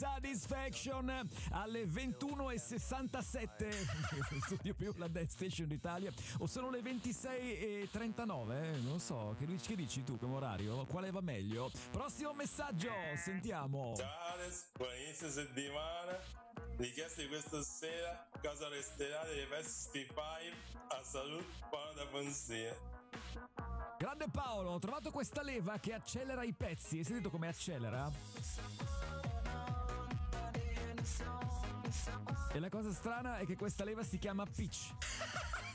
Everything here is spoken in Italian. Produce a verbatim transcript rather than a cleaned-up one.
Satisfaction alle ventuno e sessantasette studio più la Dance Station d'Italia, o sono le ventisei e trentanove, eh? Non so, che, che dici tu come orario? Quale va meglio? Prossimo messaggio, sentiamo. Ciao Alex, buon inizio settimana. Richiesta di questa sera, cosa resterà dei Fast Five? A salute, Paolo da Fonsia. Grande Paolo, ho trovato questa leva che accelera i pezzi. Hai sentito come accelera? E la cosa strana è che questa leva si chiama Pitch.